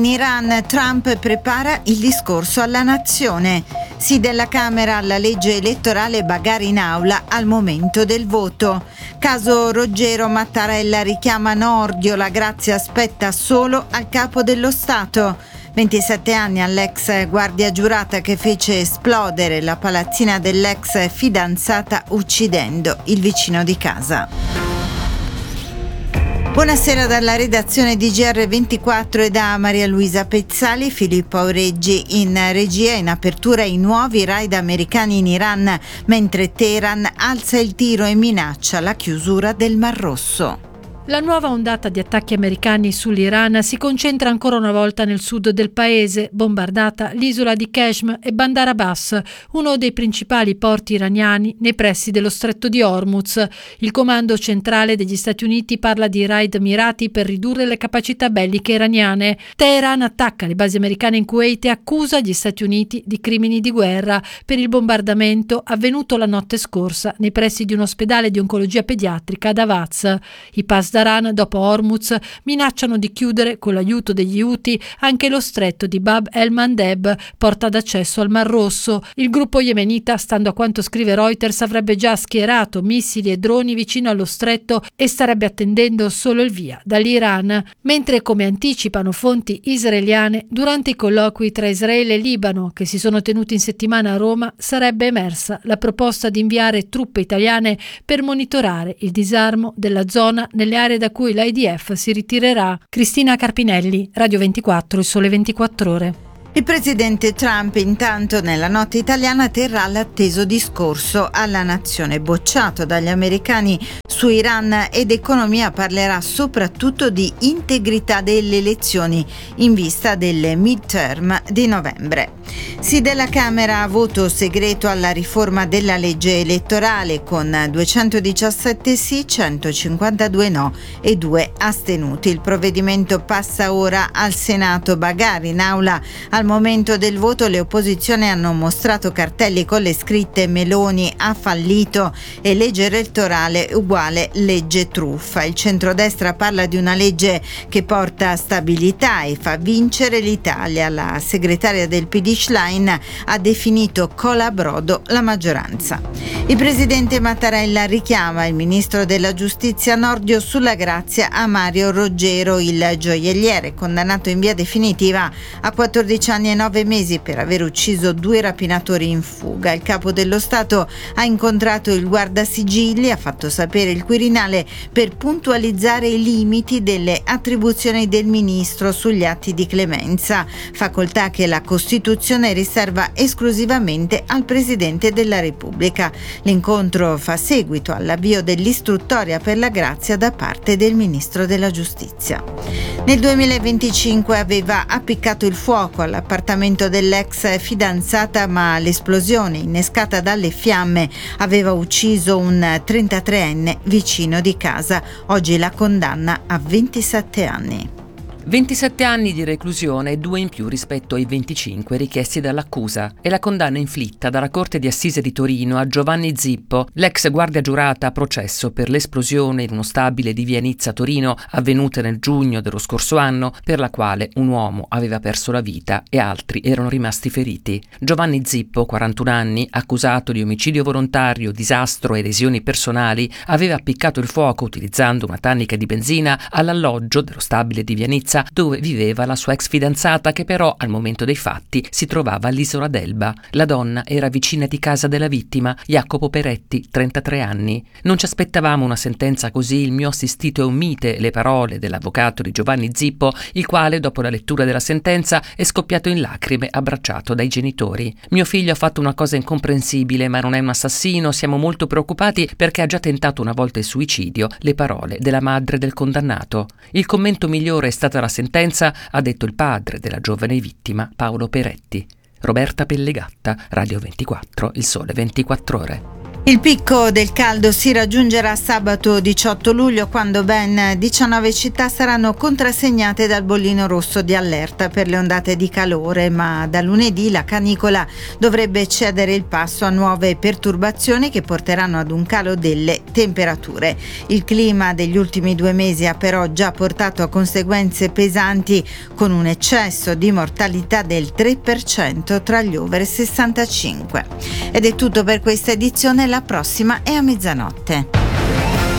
In Iran Trump prepara il discorso alla nazione. Sì della Camera alla legge elettorale, bagarre in aula al momento del voto. Caso Roggero, Mattarella richiama Nordio, la grazia spetta solo al capo dello Stato. 27 anni all'ex guardia giurata che fece esplodere la palazzina dell'ex fidanzata uccidendo il vicino di casa. Buonasera dalla redazione di GR24 e da Maria Luisa Pezzali. Filippo Aureggi in regia. In apertura i nuovi raid americani in Iran, mentre Teheran alza il tiro e minaccia la chiusura del Mar Rosso. La nuova ondata di attacchi americani sull'Iran si concentra ancora una volta nel sud del paese, bombardata l'isola di Qeshm e Bandar Abbas, uno dei principali porti iraniani nei pressi dello stretto di Hormuz. Il comando centrale degli Stati Uniti parla di raid mirati per ridurre le capacità belliche iraniane. Teheran attacca le basi americane in Kuwait e accusa gli Stati Uniti di crimini di guerra per il bombardamento avvenuto la notte scorsa nei pressi di un ospedale di oncologia pediatrica ad Avaz. I Pasdaran, dopo Hormuz, minacciano di chiudere con l'aiuto degli Houthi anche lo stretto di Bab el-Mandeb, porta d'accesso al Mar Rosso. Il gruppo yemenita, stando a quanto scrive Reuters, avrebbe già schierato missili e droni vicino allo stretto e starebbe attendendo solo il via dall'Iran. Mentre, come anticipano fonti israeliane, durante i colloqui tra Israele e Libano che si sono tenuti in settimana a Roma, sarebbe emersa la proposta di inviare truppe italiane per monitorare il disarmo della zona nelle aree da cui l'IDF si ritirerà. Cristina Carpinelli, Radio 24, Il Sole 24 Ore. Il presidente Trump intanto nella notte italiana terrà l'atteso discorso alla nazione. Bocciato dagli americani su Iran ed economia, parlerà soprattutto di integrità delle elezioni in vista delle midterm di novembre. Sì della Camera a voto segreto alla riforma della legge elettorale con 217 sì, 152 no e 2 astenuti. Il provvedimento passa ora al Senato, bagarre in aula. Al momento del voto le opposizioni hanno mostrato cartelli con le scritte "Meloni ha fallito" e "legge elettorale uguale legge truffa". Il centrodestra parla di una legge che porta stabilità e fa vincere l'Italia. La segretaria del PD Schlein ha definito colabrodo la maggioranza. Il presidente Mattarella richiama il ministro della giustizia Nordio sulla grazia a Mario Roggero, il gioielliere condannato in via definitiva a 14 anni e 9 mesi per aver ucciso 2 rapinatori in fuga. Il capo dello Stato ha incontrato il guardasigilli, ha fatto sapere il Quirinale, per puntualizzare i limiti delle attribuzioni del ministro sugli atti di clemenza, facoltà che la Costituzione riserva esclusivamente al Presidente della Repubblica. L'incontro fa seguito all'avvio dell'istruttoria per la grazia da parte del Ministro della Giustizia. Nel 2025 aveva appiccato il fuoco all'appartamento dell'ex fidanzata, ma l'esplosione innescata dalle fiamme aveva ucciso un 33enne vicino di casa. Oggi la condanna a 27 anni. 27 anni di reclusione e 2 in più rispetto ai 25 richiesti dall'accusa e la condanna inflitta dalla Corte di Assise di Torino a Giovanni Zippo, l'ex guardia giurata a processo per l'esplosione in uno stabile di via Nizza Torino avvenuta nel giugno dello scorso anno, per la quale un uomo aveva perso la vita e altri erano rimasti feriti. Giovanni Zippo, 41 anni, accusato di omicidio volontario, disastro e lesioni personali, aveva appiccato il fuoco utilizzando una tannica di benzina all'alloggio dello stabile di via Nizza, dove viveva la sua ex fidanzata, che però al momento dei fatti si trovava all'isola d'Elba. La donna era vicina di casa della vittima, Jacopo Peretti, 33 anni. "Non ci aspettavamo una sentenza così, il mio assistito è un mite", le parole dell'avvocato di Giovanni Zippo, il quale dopo la lettura della sentenza è scoppiato in lacrime abbracciato dai genitori. "Mio figlio ha fatto una cosa incomprensibile, ma non è un assassino, siamo molto preoccupati perché ha già tentato una volta il suicidio", le parole della madre del condannato. "Il commento migliore è stata la sentenza", ha detto il padre della giovane vittima, Paolo Peretti. Roberta Pellegatta, Radio 24, Il Sole 24 Ore. Il picco del caldo si raggiungerà sabato 18 luglio quando ben 19 città saranno contrassegnate dal bollino rosso di allerta per le ondate di calore, ma da lunedì la canicola dovrebbe cedere il passo a nuove perturbazioni che porteranno ad un calo delle temperature. Il clima degli ultimi 2 mesi ha però già portato a conseguenze pesanti, con un eccesso di mortalità del 3% tra gli over 65. Ed è tutto per questa edizione. La prossima è a mezzanotte.